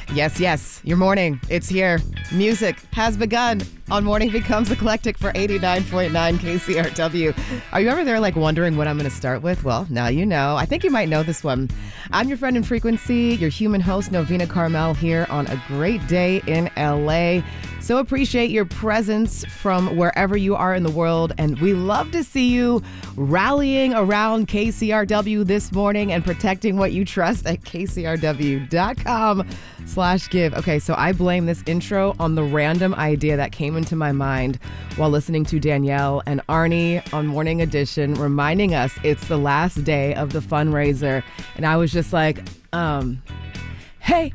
Yes, yes. Your morning. It's here. Music has begun on Morning Becomes Eclectic for 89.9 KCRW. Are you ever there wondering what I'm going to start with? Well, now you know. I think you might know this one. I'm your friend in frequency, your human host, Novena Carmel, here on a great day in LA. So appreciate your presence from wherever you are in the world. And we love to see you rallying around KCRW this morning and protecting what you trust at kcrw.com/give. Okay, so I blame this intro on the random idea that came into my mind while listening to Danielle and Arnie on Morning Edition, reminding us it's the last day of the fundraiser. And I was just like, hey,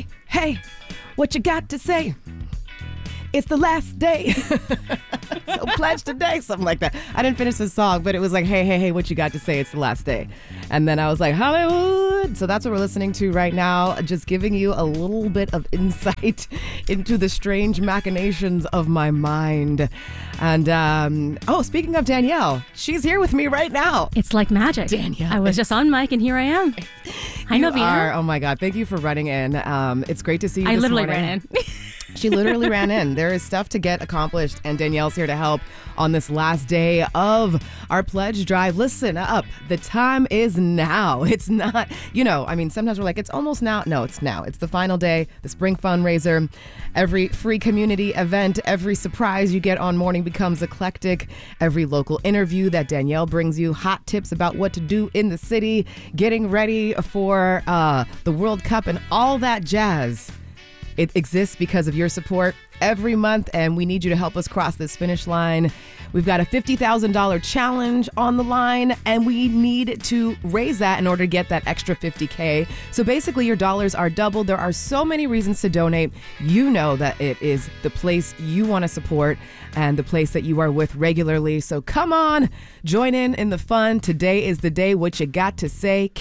what you got to say? It's the last day. So pledge today, something like that. I didn't finish the song, but it was like, hey, what you got to say? It's the last day. And then I was like, Hollywood. So that's what we're listening to right now. Just giving you a little bit of insight into the strange machinations of my mind. And, speaking of Danielle, she's here with me right now. It's like magic. Danielle. I was just on mic and here I am. Hi, Novena. Oh my God. Thank you for running in. It's great to see you I this literally morning. ran in. She literally ran in. There is stuff to get accomplished, and Danielle's here to help on this last day of our pledge drive. Listen up. The time is now. It's not, sometimes we're like, it's almost now. No, it's now. It's the final day, the spring fundraiser. Every free community event, every surprise you get on Morning Becomes Eclectic, every local interview that Danielle brings you, hot tips about what to do in the city, getting ready for the World Cup and all that jazz. It exists because of your support every month, and we need you to help us cross this finish line. We've got a $50,000 challenge on the line, and we need to raise that in order to get that extra $50K. So basically, your dollars are doubled. There are so many reasons to donate. You know that it is the place you want to support and the place that you are with regularly. So come on, join in the fun. Today is the day. What you got to say?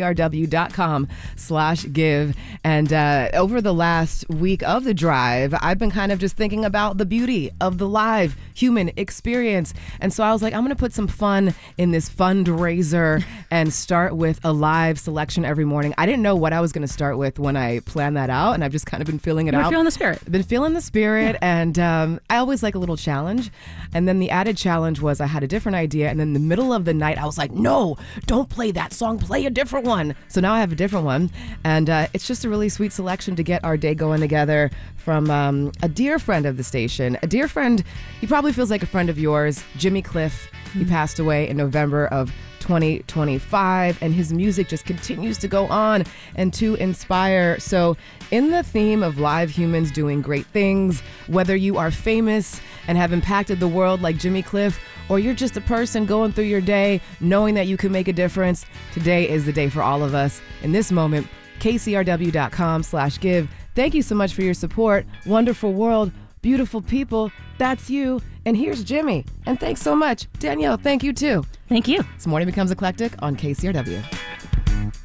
KCRW.com/give. And over the last week of the drive, I've been kind of just thinking about the beauty of the live human experience. And so I was like, I'm going to put some fun in this fundraiser and start with a live selection every morning. I didn't know what I was going to start with when I planned that out, and I've just kind of been feeling it out. You're feeling the spirit. I've been feeling the spirit, and I always like a little challenge. And then the added challenge was I had a different idea, and then in the middle of the night, I was like, no, don't play that song. Play a different one. So now I have a different one, and it's just a really sweet selection to get our day going together from a dear friend of the station, a dear friend. He probably feels like a friend of yours, Jimmy Cliff. He passed away in November of 2025, and his music just continues to go on and to inspire. So in the theme of live humans doing great things, whether you are famous and have impacted the world like Jimmy Cliff, or you're just a person going through your day knowing that you can make a difference, today is the day for all of us. In this moment, kcrw.com/give. Thank you so much for your support. Wonderful world, beautiful people. That's you. And here's Jimmy. And thanks so much. Danielle, thank you too. Thank you. This Morning Becomes Eclectic on KCRW.